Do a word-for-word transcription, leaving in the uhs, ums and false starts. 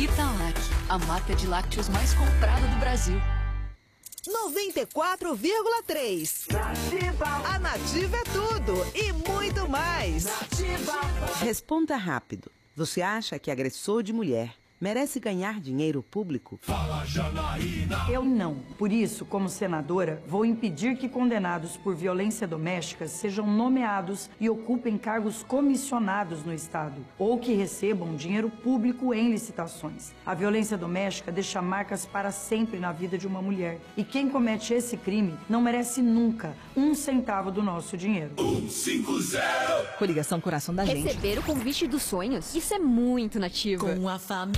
Italac, a marca de lácteos mais comprada do Brasil. noventa e quatro vírgula três. Nativa. A Nativa é tudo e muito mais. Nativa. Responda rápido. Você acha que agressor de mulher merece ganhar dinheiro público? Fala, Janaína! Eu não. Por isso, como senadora, vou impedir que condenados por violência doméstica sejam nomeados e ocupem cargos comissionados no Estado, ou que recebam dinheiro público em licitações. A violência doméstica deixa marcas para sempre na vida de uma mulher. E quem comete esse crime não merece nunca um centavo do nosso dinheiro. um cinco zero Coligação Coração da Gente. Receber o convite dos sonhos? Isso é muito nativo. Com a família.